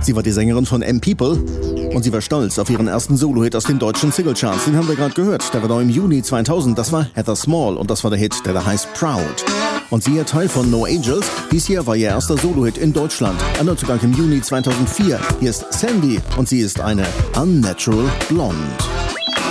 Sie war die Sängerin von M-People und sie war stolz auf ihren ersten Solo-Hit aus den deutschen Singlecharts. Den haben wir gerade gehört, der war noch im Juni 2000. Das war Heather Small und das war der Hit, der da heißt Proud. Und sie ist Teil von No Angels. Dies hier war ihr erster Solo-Hit in Deutschland. Erneut Zugang im Juni 2004. Hier ist Sandy und sie ist eine Unnatural Blonde.